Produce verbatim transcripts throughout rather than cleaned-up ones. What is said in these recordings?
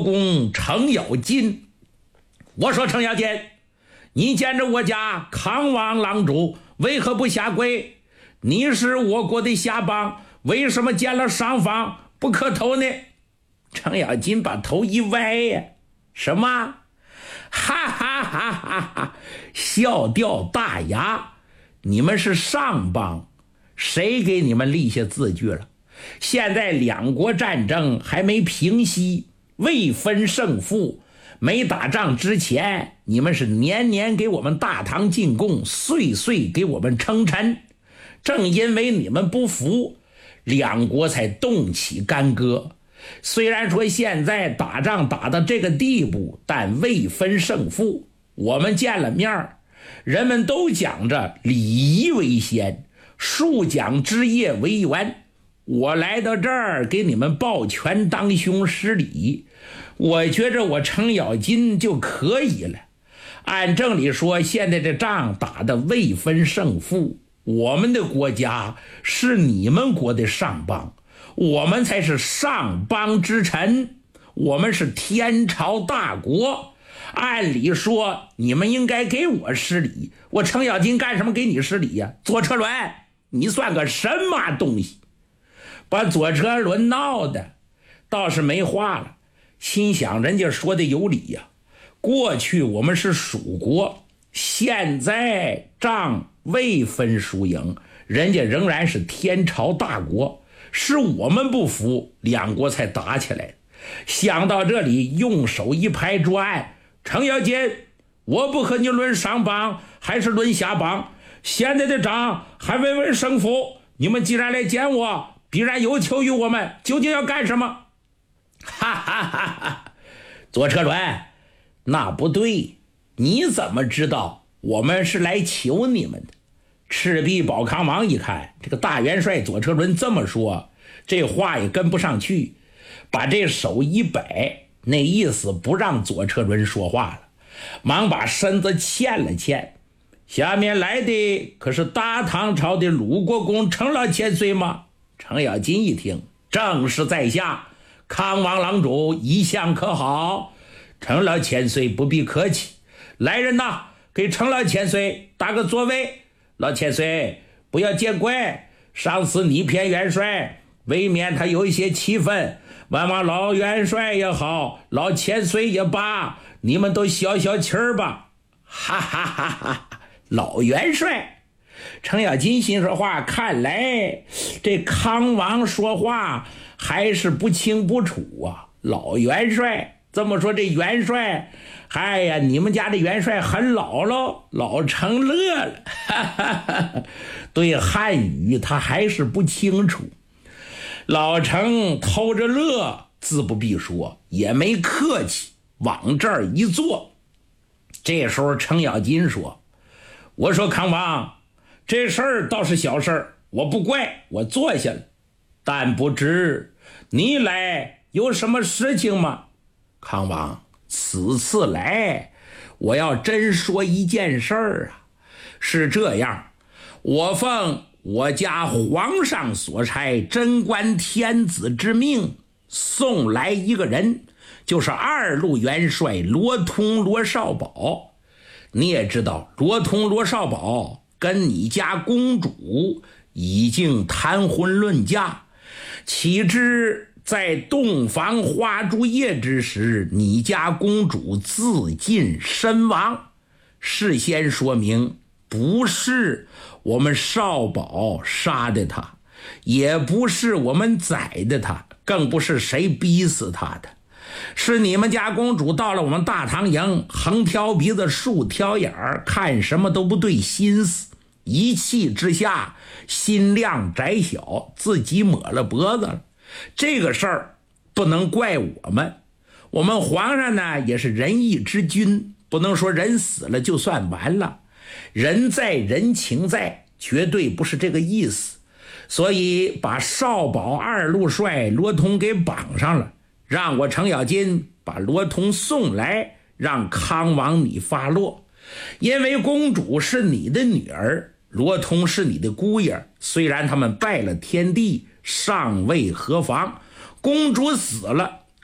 公程咬金。我说程咬金，你见着我家康王郎主为何不下跪？你是我国的下邦，为什么见了上方不磕头呢？程咬金把头一歪呀，什么？哈哈哈哈哈！笑掉大牙！你们是上邦，谁给你们立下字据了？现在两国战争还没平息，未分胜负，没打仗之前，你们是年年给我们大唐进贡，岁岁给我们称臣。正因为你们不服，两国才动起干戈。虽然说现在打仗打到这个地步，但未分胜负。我们见了面，人们都讲着礼仪为先，庶讲之业为元。我来到这儿给你们抱拳当兄施礼，我觉着我程咬金就可以了。按正理说，现在这仗打得未分胜负，我们的国家是你们国的上邦，我们才是上邦之臣，我们是天朝大国。按理说你们应该给我施礼，我程咬金干什么给你施礼呀？左车轮，你算个什么东西？把左车轮闹的倒是没话了，心想人家说的有理呀。过去我们是蜀国，现在仗未分输赢，人家仍然是天朝大国，是我们不服，两国才打起来。想到这里，用手一拍桌案，程咬金，我不和你论上邦还是论下邦，现在的仗还未分胜负，你们既然来见我，必然有求于我们，究竟要干什么？哈哈哈哈！左车轮，那不对，你怎么知道我们是来求你们的？赤壁保康王一看这个大元帅左车轮这么说，这话也跟不上去，把这手一摆，那意思不让左车轮说话了，忙把身子欠了欠。下面来的可是大唐朝的鲁国公程老千岁吗？程咬金一听，正是在下，康王郎主一向可好？程老千岁不必客气，来人呐，给程老千岁打个座位。老千岁不要见怪，上次你骗元帅，未免他有一些气愤，望望老元帅也好，老千岁也罢，你们都消消气儿吧。哈哈哈哈！老元帅，程咬金心说话，看来这康王说话还是不清不楚啊。老元帅这么说，这元帅，哎呀，你们家的元帅很老喽。老程乐了，哈哈哈，对汉语他还是不清楚。老程偷着乐，自不必说，也没客气，往这儿一坐。这时候程咬金说，我说康王，这事儿倒是小事儿，我不怪，我坐下了，但不知你来有什么事情吗？康王，此次来我要真说一件事儿啊。是这样，我奉我家皇上所差贞观天子之命，送来一个人，就是二路元帅罗通罗少保。你也知道，罗通罗少保跟你家公主已经谈婚论嫁，岂知在洞房花烛夜之时，你家公主自尽身亡。事先说明，不是我们少保杀的她，也不是我们宰的她，更不是谁逼死她的，是你们家公主到了我们大唐营，横挑鼻子竖挑眼儿，看什么都不对心思，一气之下心量窄小，自己抹了脖子了。这个事儿不能怪我们，我们皇上呢也是仁义之君，不能说人死了就算完了，人在人情在，绝对不是这个意思。所以把少保二路帅罗通给绑上了，让我程咬金把罗通送来，让康王你发落。因为公主是你的女儿，罗通是你的姑爷，虽然他们拜了天地，尚未合房，公主死了，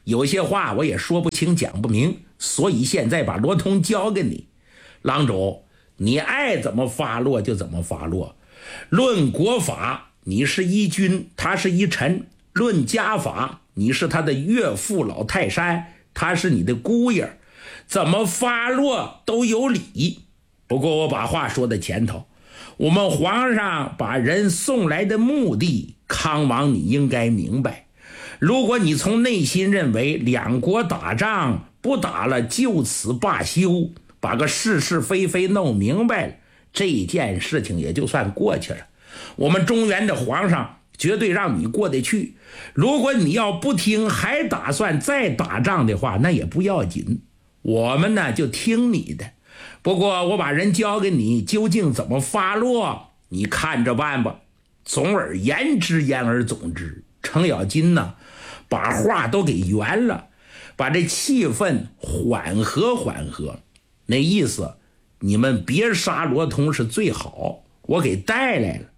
有些话我也说不清讲不明，所以现在把罗通交给你。郎主，你爱怎么发落就怎么发落。论国法，你是一君，他是一臣；论家法，你是他的岳父老泰山，他是你的姑爷，怎么发落都有理。不过我把话说在前头，我们皇上把人送来的目的，康王你应该明白。如果你从内心认为两国打仗不打了，就此罢休，把个是是非非弄明白了，这件事情也就算过去了。我们中原的皇上绝对让你过得去。如果你要不听，还打算再打仗的话，那也不要紧，我们呢就听你的。不过我把人交给你，究竟怎么发落，你看着办吧。总而言之，言而总之，程咬金呢把话都给圆了，把这气氛缓和缓和。那意思，你们别杀罗通是最好，我给带来了。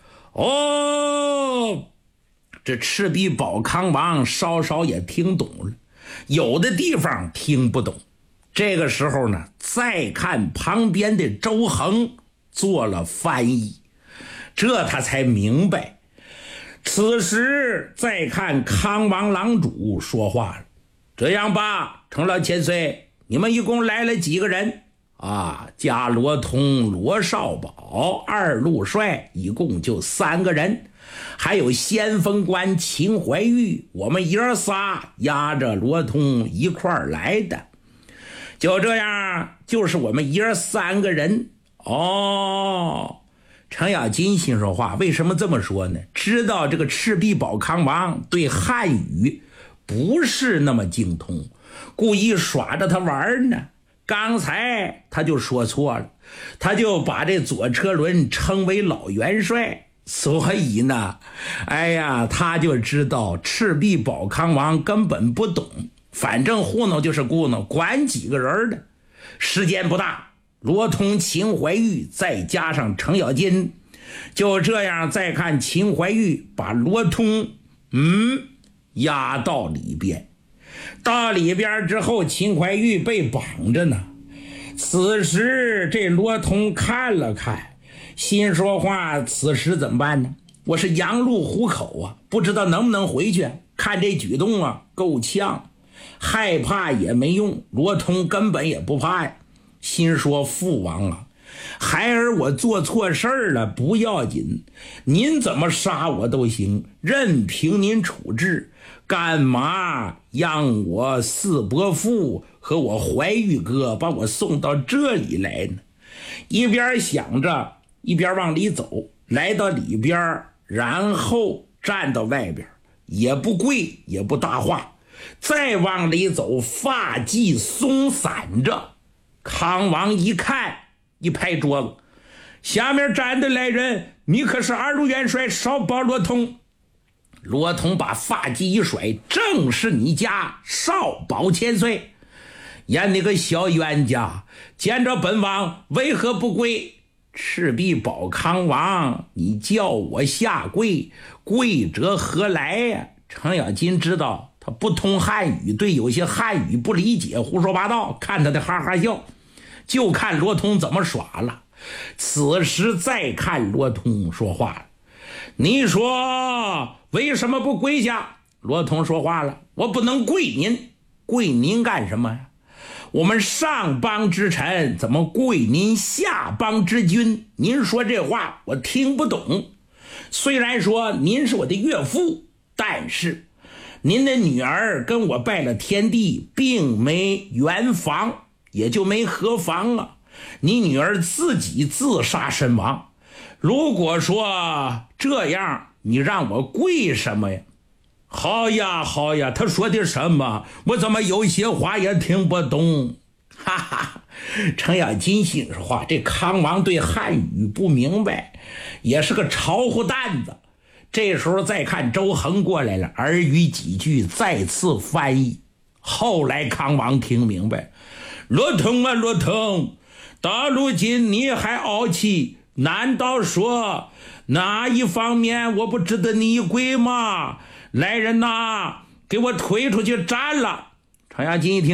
哦，这赤壁保康王稍稍也听懂了，有的地方听不懂。这个时候呢，再看旁边的周恒做了翻译，这他才明白。此时再看康王郎主说话了，这样吧，程老千岁，你们一共来了几个人啊？加罗通、罗少保、二路帅，一共就三个人，还有先锋官秦怀玉，我们爷仨押着罗通一块儿来的。就这样，就是我们爷三个人。哦，程咬金心说话，为什么这么说呢？知道这个赤壁保康王对汉语不是那么精通，故意耍着他玩呢。刚才他就说错了，他就把这左车轮称为老元帅，所以呢，哎呀，他就知道赤壁保康王根本不懂，反正糊弄就是糊弄，管几个人的。时间不大，罗通、秦怀玉再加上程咬金，就这样再看秦怀玉把罗通嗯押到里边。到里边之后，秦怀玉被绑着呢。此时这罗通看了看，心说话，此时怎么办呢？我是羊入虎口啊，不知道能不能回去。看这举动啊，够呛，害怕也没用，罗通根本也不怕呀。心说父王啊，孩儿我做错事儿了不要紧，您怎么杀我都行，任凭您处置，干嘛让我四伯父和我怀玉哥把我送到这里来呢？一边想着一边往里走，来到里边，然后站到外边，也不跪也不搭话，再往里走，发髻松散着。康王一看，一拍桌子，下面站的来人，你可是二路元帅少保罗通。罗通把发髻一甩，正是你家少保千岁。呀，那个小冤家，见着本王为何不跪？赤壁保康王，你叫我下跪，跪着何来呀？程咬金知道他不通汉语，对有些汉语不理解，胡说八道，看他的哈哈笑，就看罗通怎么耍了。此时再看罗通说话了，你说为什么不跪下？罗通说话了，我不能跪您，跪您干什么呀？我们上邦之臣怎么跪您下邦之君？您说这话我听不懂。虽然说您是我的岳父，但是您的女儿跟我拜了天地，并没圆房，也就没合房啊。你女儿自己自杀身亡，如果说这样，你让我跪什么呀？好呀好呀，他说的什么？我怎么有些话也听不懂？哈哈，程咬金心说话，这康王对汉语不明白，也是个潮乎蛋子。这时候再看周恒过来了，耳语几句，再次翻译。后来康王听明白，罗通啊罗通，到如今你还傲气，难道说哪一方面我不值得你跪吗？来人呐， 给我推出去斩了。程咬金一听